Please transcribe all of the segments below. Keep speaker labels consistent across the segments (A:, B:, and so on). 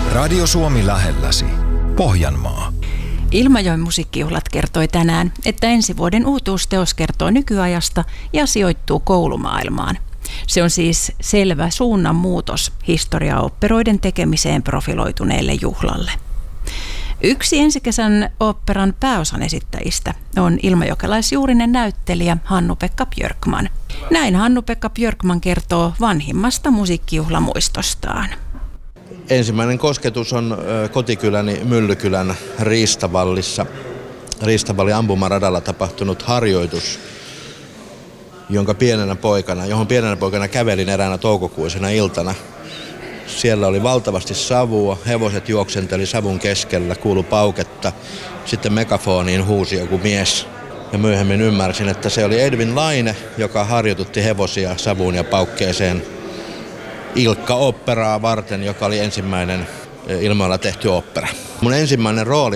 A: Radio Suomi lähelläsi. Pohjanmaa.
B: Ilmajoen musiikkijuhlat kertoi tänään, että ensi vuoden uutuusteos kertoo nykyajasta ja sijoittuu koulumaailmaan. Se on siis selvä suunnanmuutos historiaoopperoiden tekemiseen profiloituneelle juhlalle. Yksi ensi kesän oopperan pääosan esittäjistä on ilmajokelaisjuurinen näyttelijä Hannu-Pekka Björkman. Näin Hannu-Pekka Björkman kertoo vanhimmasta musiikkijuhlamuistostaan.
C: Ensimmäinen kosketus on kotikyläni Myllykylän Riistavallissa. Riistavallin ampumaradalla tapahtunut harjoitus, johon pienenä poikana kävelin eräänä toukokuisena iltana. Siellä oli valtavasti savua, hevoset juoksenteli savun keskellä, kuului pauketta. Sitten megafoniin huusi joku mies. Ja myöhemmin ymmärsin, että se oli Edvin Laine, joka harjoitutti hevosia savuun ja paukkeeseen Ilkka-oopperaa varten, joka oli ensimmäinen Ilmajoella tehty ooppera. Mun ensimmäinen rooli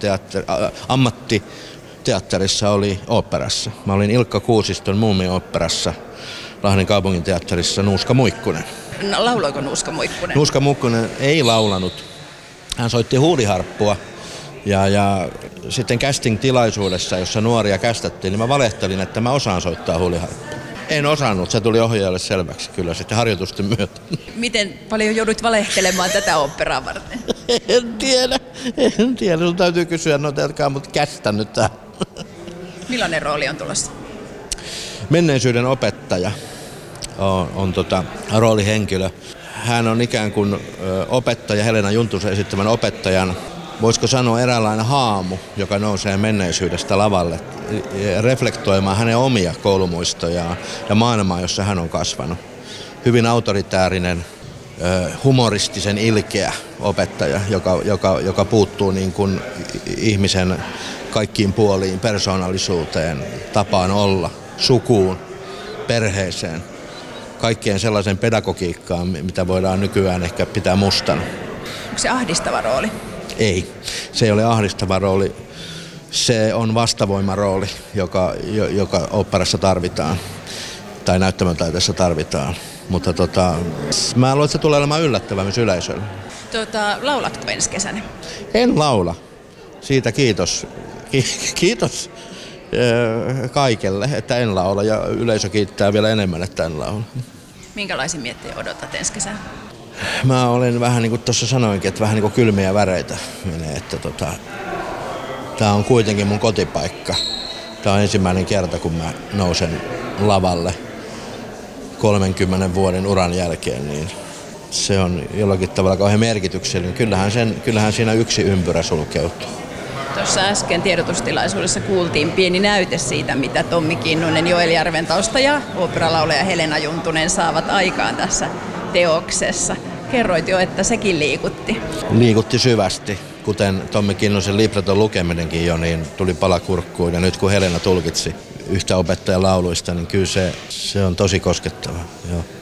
C: ammattiteatterissa oli oopperassa. Mä olin Ilkka Kuusiston Muumioopperassa Lahden kaupunginteatterissa Nuuska Muikkunen.
B: No, lauloiko Nuuska Muikkunen?
C: Nuuska Muikkunen ei laulanut. Hän soitti huuliharppua ja sitten casting-tilaisuudessa, jossa nuoria kästettiin, niin mä valehtelin, että mä osaan soittaa huuliharppua. En osannut, se tuli ohjaajalle selväksi kyllä sitten harjoitusten myötä.
B: Miten paljon joudut valehtelemaan tätä oopperaa varten?
C: En tiedä. Sun täytyy kysyä noita, jotka on mut kästänyt tähän.
B: Millainen rooli on tulossa?
C: Menneisyyden opettaja on roolihenkilö. Hän on ikään kuin opettaja, Helena Juntusen esittämän opettajan, voisiko sanoa eräänlainen haamu, joka nousee menneisyydestä lavalle, reflektoimaan hänen omia koulumuistojaan ja maailmaa, jossa hän on kasvanut. Hyvin autoritäärinen, humoristisen ilkeä opettaja, joka puuttuu niin kuin ihmisen kaikkiin puoliin, persoonallisuuteen, tapaan olla, sukuun, perheeseen, kaikkeen sellaisen pedagogiikkaan, mitä voidaan nykyään ehkä pitää mustana.
B: Onko se ahdistava rooli?
C: Ei, se ei ole ahdistava rooli. Se on vastavoimarooli, joka oopperassa tarvitaan tai näyttämötaiteessa tarvitaan. Mutta mä luulen, että se tulee olemaan yllättävä myös yleisölle.
B: Laulatko ensi kesänä?
C: En laula. Siitä kiitos. Kiitos kaikelle, että en laula ja yleisö kiittää vielä enemmän, että en laula.
B: Minkälaisia miettejä odotat ensi kesänä?
C: Mä olen vähän niin kuin tuossa sanoinkin, että vähän niin kuin kylmiä väreitä menee, että tää on kuitenkin mun kotipaikka. Tää on ensimmäinen kerta, kun mä nousen lavalle 30 vuoden uran jälkeen, niin se on jollakin tavalla kauhean merkityksellinen. Kyllähän siinä yksi ympyrä sulkeutuu.
B: Tuossa äsken tiedotustilaisuudessa kuultiin pieni näyte siitä, mitä Tommi Kinnunen, Joel Järventausta ja oopperalaulaja Helena Juntunen saavat aikaan tässä teoksessa. Kerroit jo, että sekin liikutti. Liikutti
C: syvästi. Kuten Tommi Kinnusen libreton lukeminenkin jo, niin tuli pala kurkkuun. Ja nyt kun Helena tulkitsi yhtä opettajan lauluista, niin kyllä se on tosi koskettava. Joo.